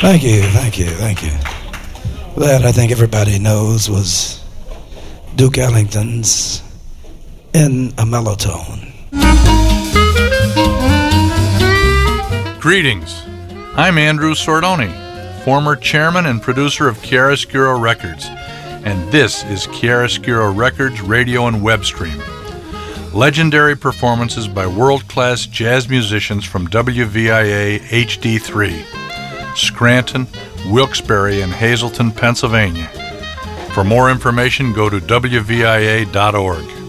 Thank you, thank you, thank you. That, I think everybody knows, was Duke Ellington's In a Mellow Tone. Greetings. I'm Andrew Sordoni, former chairman and producer of Chiaroscuro Records, and this is Chiaroscuro Records radio and web stream. Legendary performances by world-class jazz musicians from WVIA HD3, Scranton, Wilkes-Barre, and Hazleton, Pennsylvania. For more information, go to WVIA.org.